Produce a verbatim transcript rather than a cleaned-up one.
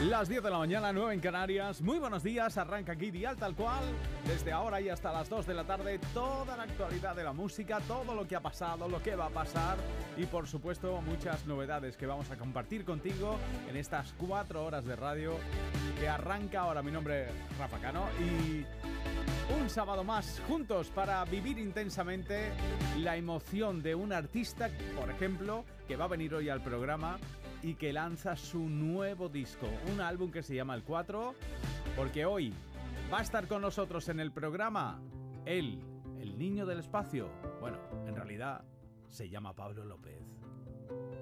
Las diez de la mañana, nueve en Canarias. Muy buenos días, arranca aquí Dial Tal Cual. Desde ahora y hasta las dos de la tarde, toda la actualidad de la música, todo lo que ha pasado, lo que va a pasar y por supuesto muchas novedades que vamos a compartir contigo en estas cuatro horas de radio que arranca ahora. Mi nombre es Rafa Cano y un sábado más juntos para vivir intensamente la emoción de un artista, por ejemplo, que va a venir hoy al programa y que lanza su nuevo disco, un álbum que se llama El cuatro, porque hoy va a estar con nosotros en el programa él, el niño del espacio. Bueno, en realidad se llama Pablo López.